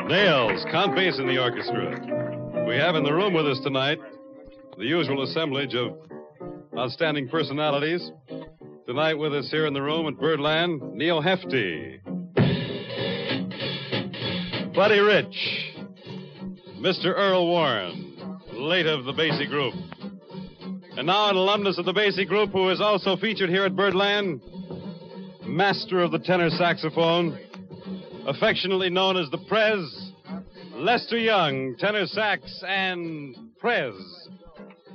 Nails, Count Bass in the orchestra. We have in the room with us tonight the usual assemblage of outstanding personalities. Tonight with us here in the room at Birdland, Neil Hefti, Buddy Rich, Mr. Earl Warren, late of the Basie Group. And now an alumnus of the Basie Group who is also featured here at Birdland, master of the tenor saxophone, affectionately known as the Prez, Lester Young, tenor sax and Prez.